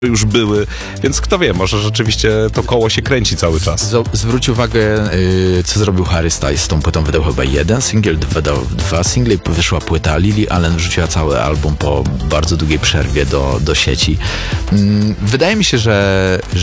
już były, więc kto wie, może rzeczywiście to koło się kręci cały czas. Zwróć uwagę, co zrobił Harry Styles z tą płytą. Wydał chyba jeden singiel, wydał dwa single i wyszła płyta. Lily Allen wrzuciła cały album po bardzo długiej przerwie do sieci. Wydaje mi się, że